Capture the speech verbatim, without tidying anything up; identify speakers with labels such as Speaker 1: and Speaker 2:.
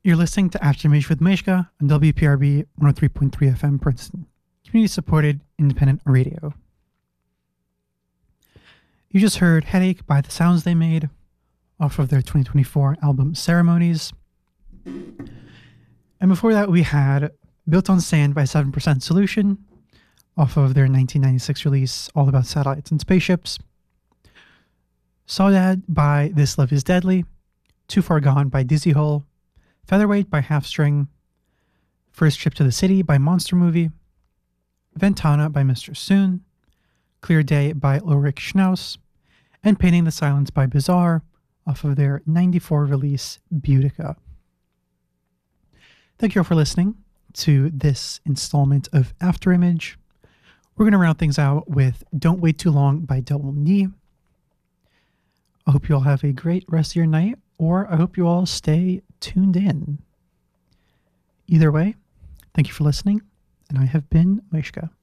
Speaker 1: You're listening to Aftermath with Mishka on W P R B one oh three point three F M Princeton, community-supported independent radio. You just heard Headache by The Sounds They Made off of their twenty twenty-four album Ceremonies. And before that, we had Built on Sand by seven percent Solution off of their nineteen ninety-six release All About Satellites and Spaceships. Saudade by This Love Is Deadly. Too Far Gone by Dizzy Hole. Featherweight by Half String. First Trip to the City by Monster Movie. Ventana by Mister Soon. Clear Day by Ulrich Schnauz. And Painting the Silence by Bizarre off of their ninety-four release Boudica. Thank you all for listening to this installment of Afterimage. We're going to round things out with Don't Wait Too Long by Double Knee. I hope you all have a great rest of your night, or I hope you all stay tuned in. Either way, thank you for listening, and I have been Mishka.